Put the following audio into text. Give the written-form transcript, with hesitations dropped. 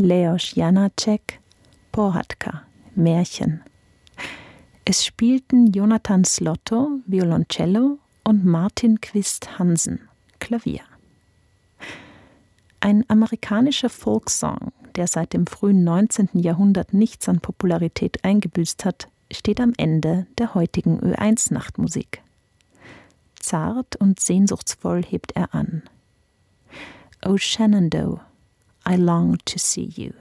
Leos Janáček, Pohádka, Märchen. Es spielten Jonathan Slotto, Violoncello, und Martin Quist Hansen, Klavier. Ein amerikanischer Folksong, der seit dem frühen 19. Jahrhundert nichts an Popularität eingebüßt hat, steht am Ende der heutigen Ö1-Nachtmusik. Zart und sehnsuchtsvoll hebt er an. O Shenandoah, I long to see you.